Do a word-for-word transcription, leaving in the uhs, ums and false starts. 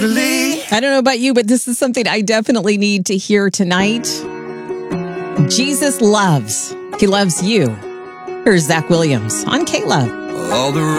I don't know about you, but this is something I definitely need to hear tonight. Jesus loves. He loves you. Here's Zach Williams on K-Love. All the